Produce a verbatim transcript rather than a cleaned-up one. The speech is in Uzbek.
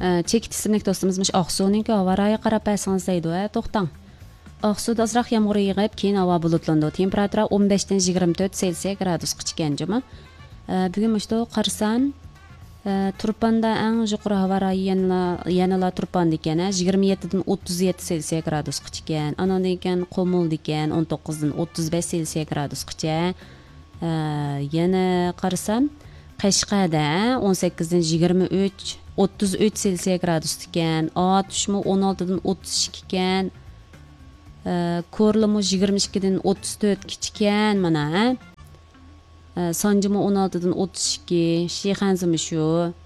Çekit isimlik dostumuzmuş Aksu'nunki hava rayı qarab baysanız deydi. To'xtang. Aksu'da azroq yağmur yig'ib, keyin havo bulutlandi. Temperatura o'n beshdan yigirma to'rt Selsiya gradusga chiqqanjimi. Bugun mishto qarsan Turpanda eng yuqori havo rayi yana yanala Turpanda ekan, yigirma yettidan o'ttiz yetti Selsiya gradusga chiqqan. Andan ekan Qo'mul ekan o'n to'qqizdan o'ttiz besh Selsiya gradusgacha. Yana qarasam Qashqada o'n sakkizdan yigirma uch o'ttiz uch Selsiya gradus ekan. Otishmi o'n oltidan o'ttiz ikki ekan. Ko'rlimi yigirma ikkidan o'ttiz to'rt kichkan mana. Sanjimi o'n oltidan o'ttiz ikki, Shixanzimi shu.